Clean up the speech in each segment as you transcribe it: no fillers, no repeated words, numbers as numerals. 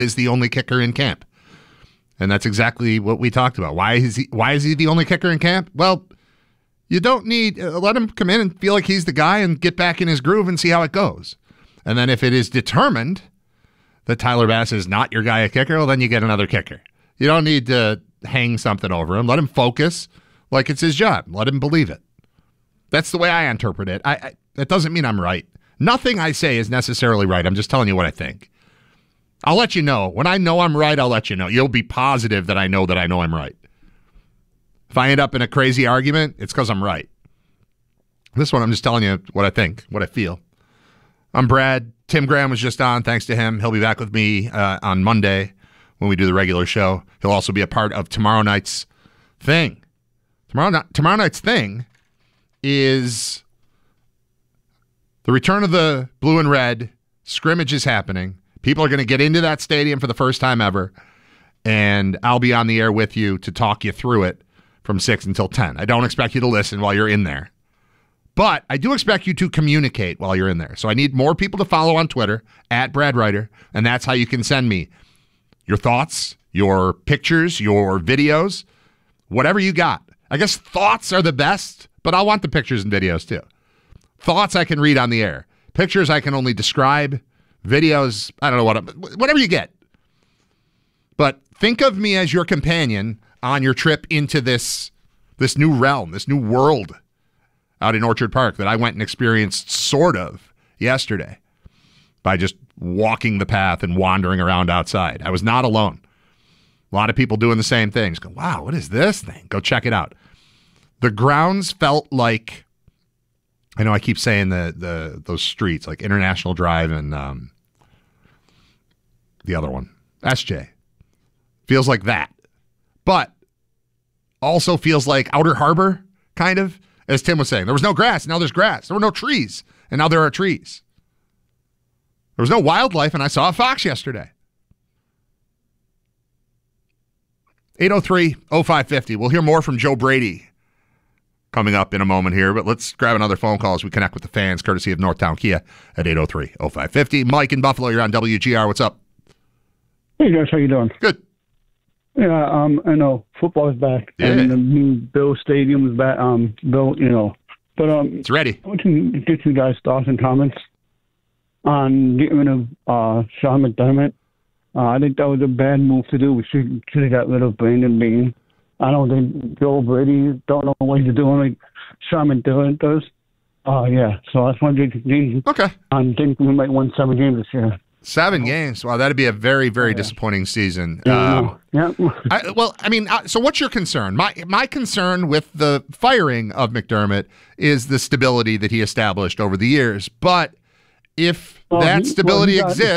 is the only kicker in camp. And that's exactly what we talked about. Why is he the only kicker in camp? Well, you don't need let him come in and feel like he's the guy and get back in his groove and see how it goes. And then if it is determined that Tyler Bass is not your guy at kicker, well, then you get another kicker. You don't need to hang something over him. Let him focus like it's his job. Let him believe it. That's the way I interpret it. That doesn't mean I'm right. Nothing I say is necessarily right. I'm just telling you what I think. I'll let you know. When I know I'm right, I'll let you know. You'll be positive that I know I'm right. If I end up in a crazy argument, it's because I'm right. This one, I'm just telling you what I think, what I feel. I'm Brad. Tim Graham was just on. Thanks to him. He'll be back with me on Monday when we do the regular show. He'll also be a part of tomorrow night's thing. Tomorrow night's thing is the return of the blue and red. Scrimmage is happening. People are going to get into that stadium for the first time ever, and I'll be on the air with you to talk you through it from 6 until 10. I don't expect you to listen while you're in there, but I do expect you to communicate while you're in there. So I need more people to follow on Twitter, @BradRyder, and that's how you can send me your thoughts, your pictures, your videos, whatever you got. I guess thoughts are the best, but I want the pictures and videos too. Thoughts I can read on the air. Pictures I can only describe. Videos, I don't know whatever you get. But think of me as your companion on your trip into this new realm, this new world out in Orchard Park that I went and experienced sort of yesterday by just walking the path and wandering around outside. I was not alone. A lot of people doing the same things. Go, wow, what is this thing? Go check it out. The grounds felt like, I know I keep saying those streets, like International Drive and the other one, SJ. Feels like that. But also feels like Outer Harbor, kind of, as Tim was saying. There was no grass, now there's grass. There were no trees, and now there are trees. There was no wildlife, and I saw a fox yesterday. 803-0550. We'll hear more from Joe Brady coming up in a moment here, but let's grab another phone call as we connect with the fans, courtesy of Northtown Kia at 803-0550. Mike in Buffalo, you're on WGR. What's up? Hey, guys. How you doing? Good. Yeah, I know football is back, and the new Bill Stadium is back. Bill, but it's ready. I want to get you guys' thoughts and comments on getting rid of Sean McDermott. I think that was a bad move to do. We should have got rid of Brandon Beane. I don't think Joe Brady don't know what he's doing like Sean McDermott does. Yeah, so I just wanted to okay. I think we might win 7 games this year. 7 games. Wow, that'd be a very, very disappointing season. Yeah. So what's your concern? My concern with the firing of McDermott is the stability that he established over the years. But if that stability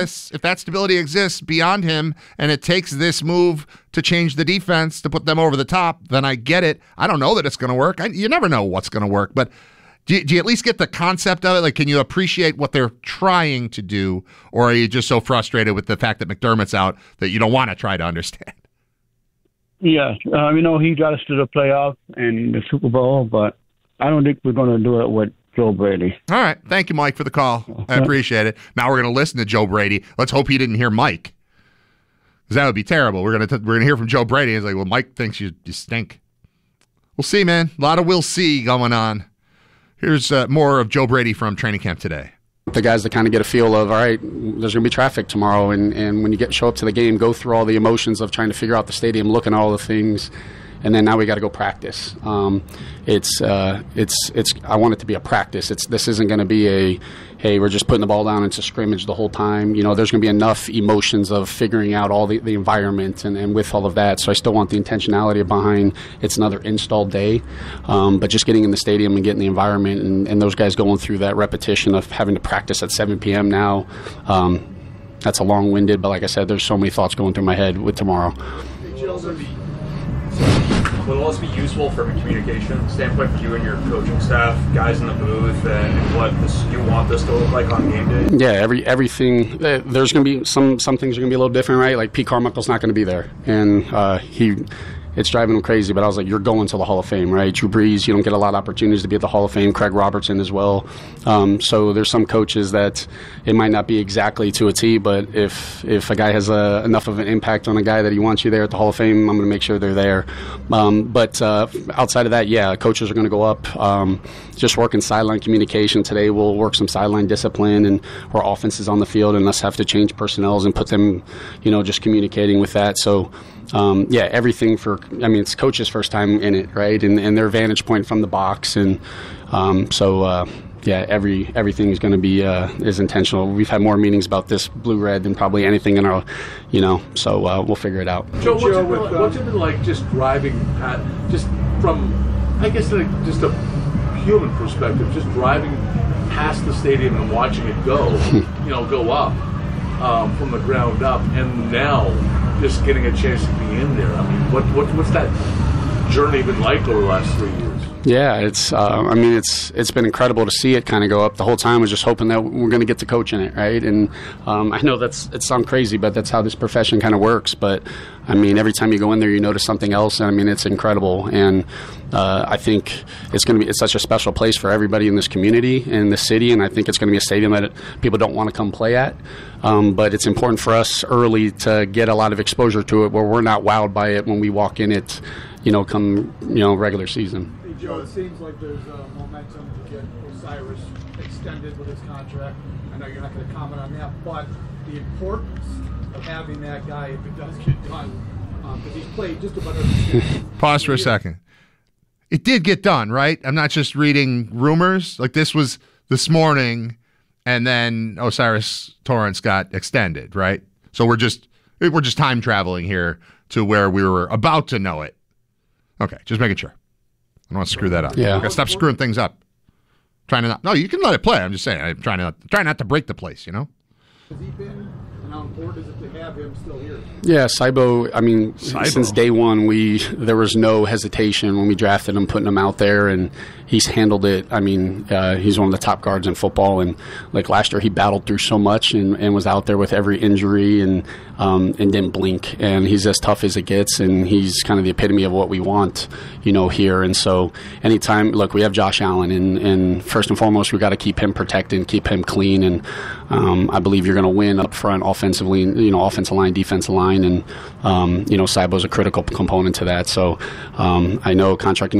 exists beyond him, and it takes this move to change the defense to put them over the top, then I get it. I don't know that it's going to work. You never know what's going to work, but do you at least get the concept of it? Like, can you appreciate what they're trying to do, or are you just so frustrated with the fact that McDermott's out that you don't want to try to understand? Yeah, he got us to the playoffs and the Super Bowl, but I don't think we're going to do it with Joe Brady. All right. Thank you, Mike, for the call. I appreciate it. Now we're going to listen to Joe Brady. Let's hope he didn't hear Mike, because that would be terrible. We're going to hear from Joe Brady. He's like, well, Mike thinks you stink. We'll see, man. A lot of we'll see going on. Here's more of Joe Brady from training camp today. The guys that kind of get a feel of, all right, there's going to be traffic tomorrow, and when you show up to the game, go through all the emotions of trying to figure out the stadium, look at all the things, and then now we got to go practice. It's I want it to be a practice. This isn't going to be a, hey, we're just putting the ball down into scrimmage the whole time. There's going to be enough emotions of figuring out all the environment and with all of that. So I still want the intentionality behind it's another install day. But just getting in the stadium and getting the environment and those guys going through that repetition of having to practice at 7 p.m. now, that's a long-winded, but like I said, there's so many thoughts going through my head with tomorrow. Will it also be useful from a communication standpoint for you and your coaching staff, guys in the booth, and what you want this to look like on game day? Yeah, everything. There's going to be some things are going to be a little different, right? Like Pete Carmichael's not going to be there, and it's driving them crazy. But I was like, you're going to the Hall of Fame, right? Drew Brees, you don't get a lot of opportunities to be at the Hall of Fame. Craig Robertson as well. So there's some coaches that it might not be exactly to a T, but if a guy has enough of an impact on a guy that he wants you there at the Hall of Fame, I'm going to make sure they're there. But outside of that, yeah, coaches are going to go up. Just working sideline communication. Today we'll work some sideline discipline and where offense is on the field and us have to change personnels and put them, just communicating with that. So, everything it's coach's first time in it, right? And their vantage point from the box. And everything is going to be is intentional. We've had more meetings about this blue-red than probably anything in our, so we'll figure it out. Joe, what's it been like just driving, just from, I guess, just a human perspective, just driving past the stadium and watching it go, go up from the ground up, and now just getting a chance to be in there. I mean, what's that journey been like over the last 3 years? Yeah, it's been incredible to see it kind of go up. The whole time I was just hoping that we're going to get to coach in it, right? And I know it sounds crazy, but that's how this profession kind of works. But every time you go in there, you notice something else, and it's incredible. And I think it's such a special place for everybody in this community and the city, and I think it's going to be a stadium that people don't want to come play at. But it's important for us early to get a lot of exposure to it, where we're not wowed by it when we walk in it, come regular season. Joe, it seems like there's momentum to get Osiris extended with his contract. I know you're not going to comment on that, but the importance of having that guy, if it does get done, because he's played just about every season. Pause for a second. It did get done, right? I'm not just reading rumors. Like, this was this morning, and then Osiris Torrance got extended, right? So we're just time traveling here to where we were about to know it. Okay, just making sure. I don't want to screw that up. Yeah. I gotta stop screwing things up. No, you can let it play. I'm just saying. I'm trying not to break the place, Has he been, and how important is it to have him still here? Yeah, Saibo, since day one, there was no hesitation when we drafted him, putting him out there, and he's handled it. He's one of the top guards in football, and like last year, he battled through so much and was out there with every injury and didn't blink. And he's as tough as it gets, and he's kind of the epitome of what we want, here. And so anytime, look, we have Josh Allen, and first and foremost, we got to keep him protected and keep him clean. And I believe you're going to win up front offensively, offensive line, defensive line, and Saibo's a critical component to that. So I know contract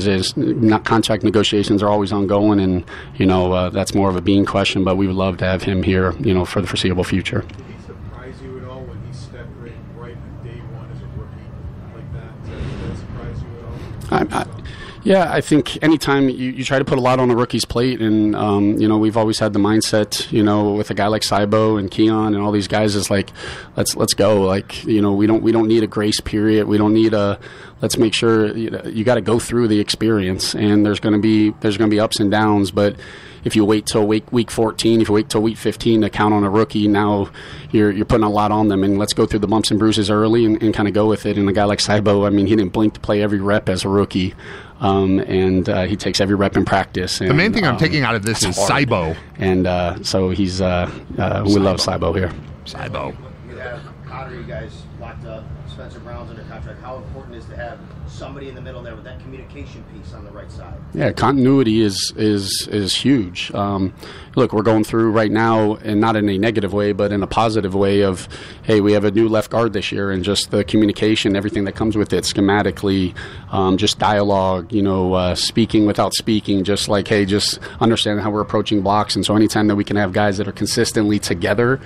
negotiations are always ongoing, and that's more of a being question. But we would love to have him here, for the foreseeable future. Did he surprise you at all when he stepped right on day one as a rookie like that? Did that surprise you at all? Yeah, I think anytime you try to put a lot on a rookie's plate, and we've always had the mindset, with a guy like Saibo and Keon and all these guys, is like, let's go. Like, we don't need a grace period. We don't need let's make sure you got to go through the experience, and there's going to be ups and downs. But if you wait till week 14, if you wait till week 15 to count on a rookie, now you're putting a lot on them. And let's go through the bumps and bruises early and kind of go with it. And a guy like Saibo, he didn't blink to play every rep as a rookie. And he takes every rep in practice. And, the main thing I'm taking out of this is Saibo. And so he's we love Saibo here. Saibo. You have Connor, you guys locked up. Spencer Brown's under contract. How important is to have somebody in the middle there with that communication piece on the right side? Yeah, continuity is huge. Look, we're going through right now, and not in a negative way, but in a positive way of, hey, we have a new left guard this year, and just the communication, everything that comes with it, schematically, just dialogue, speaking without speaking, just like, hey, just understanding how we're approaching blocks. And so anytime that we can have guys that are consistently together,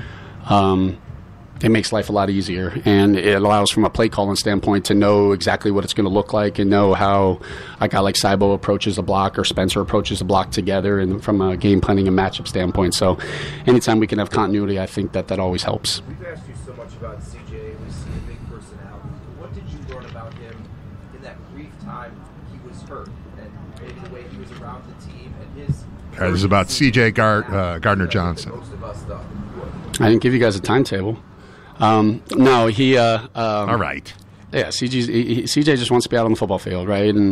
it makes life a lot easier, and it allows, from a play calling standpoint, to know exactly what it's going to look like and know how a guy like Saibo approaches a block or Spencer approaches a block together, and from a game planning and matchup standpoint. So anytime we can have continuity, I think that always helps. We've asked you so much about CJ. We see a big personality. What did you learn about him in that brief time he was hurt, and maybe the way he was around the team and his... This is about CJ Gardner Johnson. Most of us thought. I didn't give you guys a timetable. No, he. All right. Yeah, CJ just wants to be out on the football field, right? And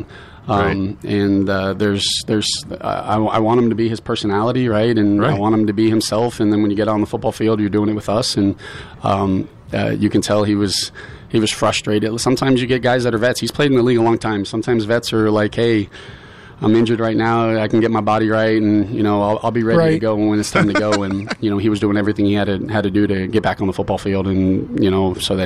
there's I want him to be his personality, right? And I want him to be himself. And then when you get out on the football field, you're doing it with us. And You can tell he was frustrated. Sometimes you get guys that are vets. He's played in the league a long time. Sometimes vets are like, hey, I'm injured right now. I can get my body right, and I'll be ready to go when it's time to go. And he was doing everything he had to do to get back on the football field, and so that